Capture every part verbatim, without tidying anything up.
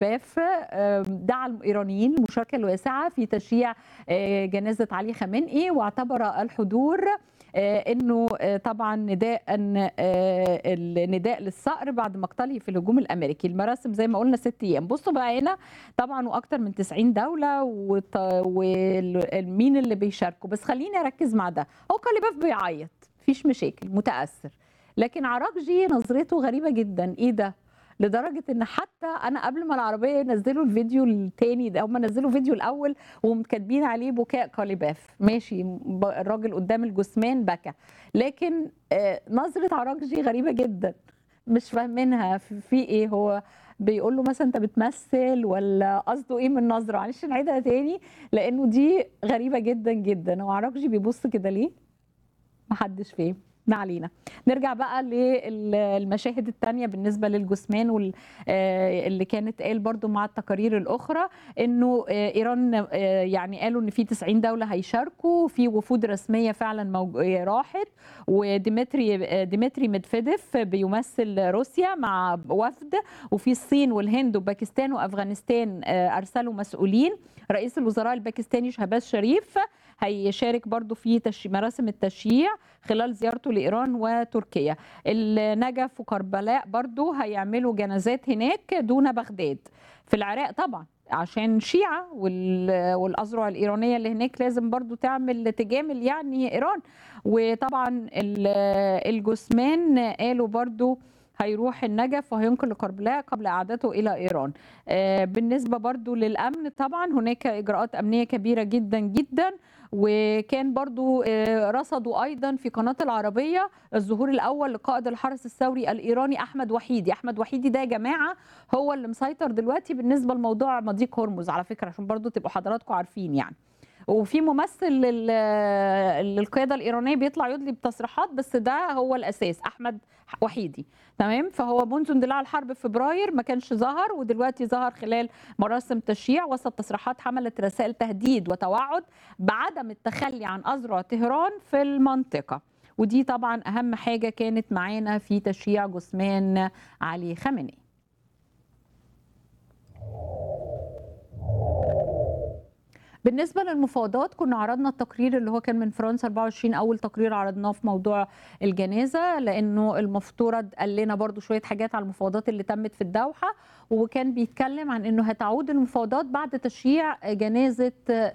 باف دعا الإيرانيين المشاركة الواسعة في تشييع جنازة علي خامنئي، واعتبر الحضور انه طبعا نداء النداء للثأر بعد مقتله في الهجوم الامريكي. المراسم زي ما قلنا ست ايام. بصوا بقى هنا طبعا واكثر من تسعين دوله ومين اللي بيشاركوا، بس خليني اركز مع ده. هو قليباف بيعيط مفيش مشاكل متاثر، لكن عراقجي نظرته غريبه جدا. ايه ده؟ لدرجه ان حتى انا قبل ما العربيه ينزلوا الفيديو الثاني ده، هم نزلوا فيديو الاول ومكاتبين عليه بكاء قليباف، ماشي الراجل قدام الجثمان بكى، لكن نظره عراقجي غريبه جدا مش فاهمينها في ايه. هو بيقول له مثلا انت بتمثل ولا قصده ايه من النظره؟ معلش نعيدها تاني لانه دي غريبه جدا جدا. هو عراقجي بيبص كده ليه؟ محدش فاهم. ما علينا. نرجع بقى للمشاهد الثانيه بالنسبه للجثمان وال اللي كانت قال برضو مع التقارير الاخرى انه ايران يعني قالوا ان في تسعين دوله هيشاركوا، في وفود رسميه فعلا راحت، وديمتري ديمتري ميدفيديف بيمثل روسيا مع وفد، وفي الصين والهند وباكستان وافغانستان ارسلوا مسؤولين. رئيس الوزراء الباكستاني شهباز شريف هيشارك برضو في تش... مراسم التشييع خلال زيارته لإيران وتركيا. النجف وكربلاء برضو هيعملوا جنازات هناك دون بغداد. في العراق طبعا عشان شيعة وال... والأذرع الإيرانية اللي هناك لازم برضو تعمل تجامل يعني إيران. وطبعا الجثمان قالوا برضو هيروح النجف وهينقل لكربلاء قبل اعادته الى ايران. بالنسبه برضو للامن طبعا هناك اجراءات امنيه كبيره جدا جدا، وكان برضو رصدوا ايضا في قناه العربيه الظهور الاول لقائد الحرس الثوري الايراني احمد وحيدي. احمد وحيدي ده يا جماعه هو اللي مسيطر دلوقتي بالنسبه لموضوع مضيق هرمز على فكره، عشان برضو تبقوا حضراتكم عارفين يعني. وفي ممثل للقياده الايرانيه بيطلع يدلي بتصريحات، بس ده هو الاساس احمد وحيدي. تمام. فهو منذ اندلاع الحرب في فبراير ما كانش ظهر، ودلوقتي ظهر خلال مراسم تشييع وسط تصريحات حملت رسائل تهديد وتوعد بعدم التخلي عن اذرع طهران في المنطقه. ودي طبعا اهم حاجه كانت معانا في تشييع جثمان علي خامنئي. بالنسبة للمفاوضات كنا عرضنا التقرير اللي هو كان من فرنسا أربعة وعشرين، أول تقرير عرضناه في موضوع الجنازة، لأنه المفترض قال لنا برضو شوية حاجات على المفاوضات اللي تمت في الدوحة، وكان بيتكلم عن أنه هتعود المفاوضات بعد تشييع جنازة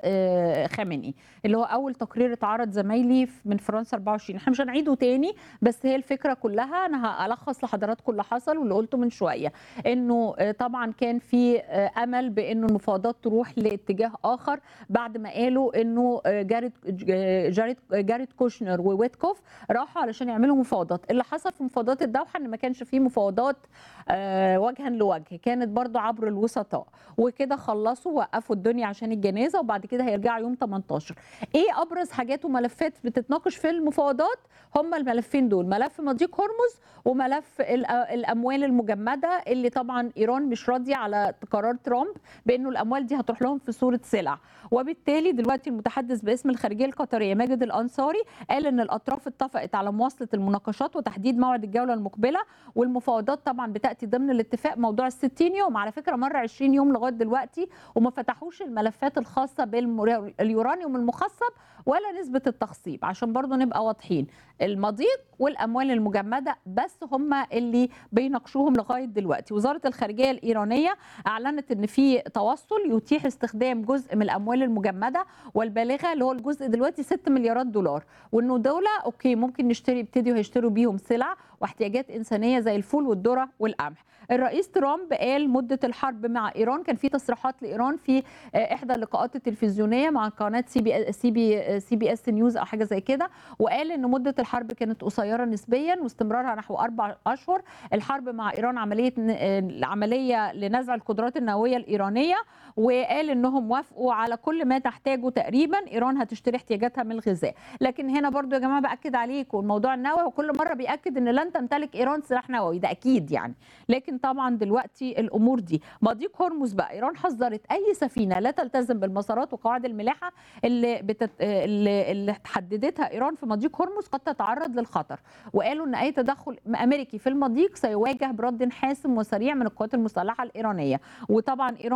خامنئي اللي هو أول تقرير اتعرض زمايلي من فرنسا أربعة وعشرين. احنا مش هنعيده تاني، بس هي الفكرة كلها أنا هألخص لحضراتكم اللي حصل واللي قلته من شوية، أنه طبعا كان في أمل بأنه المفاوضات تروح لاتجاه آخر بعد ما قالوا انه جاريد جاريد جاريد كوشنر وويتكوف راحوا علشان يعملوا مفاوضات. اللي حصل في مفاوضات الدوحه ان ما كانش فيه مفاوضات وجها لوجه، كانت برضو عبر الوسطاء، وكده خلصوا وقفوا الدنيا عشان الجنازه، وبعد كده هيرجعوا يوم ثمانية عشر. ايه ابرز حاجات وملفات بتتناقش في المفاوضات؟ هم الملفين دول، ملف مضيق هرمز وملف الاموال المجمده، اللي طبعا ايران مش راضيه على قرار ترامب بانه الاموال دي هتروح لهم في صوره سلع. وبالتالي دلوقتي المتحدث باسم الخارجيه القطريه ماجد الانصاري قال ان الاطراف اتفقت على مواصله المناقشات وتحديد موعد الجوله المقبله، والمفاوضات طبعا بتاتي ضمن الاتفاق موضوع الستين يوم. على فكره مر عشرين يوم لغايه دلوقتي وما فتحوش الملفات الخاصه باليورانيوم المخصب ولا نسبه التخصيب، عشان برضو نبقى واضحين. المضيق والاموال المجمده بس هم اللي بيناقشوهم لغايه دلوقتي. وزاره الخارجيه الايرانيه اعلنت ان في توصل يتيح استخدام جزء من الاموال المجمده والبالغه اللي هو الجزء دلوقتي ستة مليارات دولار، وانه دوله اوكي ممكن نشتري ابتدوا هيشتروا بيهم سلع واحتياجات انسانيه زي الفول والذره والقمح. الرئيس ترامب قال مده الحرب مع ايران، كان في تصريحات لايران في احدى اللقاءات التلفزيونيه مع قناه سي بي سي بي سي بي اس نيوز او حاجه زي كده، وقال ان مده الحرب كانت قصيره نسبيا واستمرارها نحو اربع اشهر. الحرب مع ايران عمليه عمليه لنزع القدرات النوويه الايرانيه، وقال انهم وافقوا على كل ما تحتاجه تقريبا ايران هتشتري احتياجاتها من الغذاء. لكن هنا برضو يا جماعه باكد عليكم الموضوع النووي، وكل مره بياكد ان لن تمتلك ايران سلاح نووي، ده اكيد يعني. لكن طبعا دلوقتي الامور دي مضيق هرمز بقى، ايران حذرت اي سفينه لا تلتزم بالمسارات وقواعد الملاحه اللي بتت... اللي, اللي حددتها ايران في مضيق هرمز قد تتعرض للخطر، وقالوا ان اي تدخل امريكي في المضيق سيواجه برد حاسم وسريع من القوات المسلحه الايرانيه. وطبعا ايران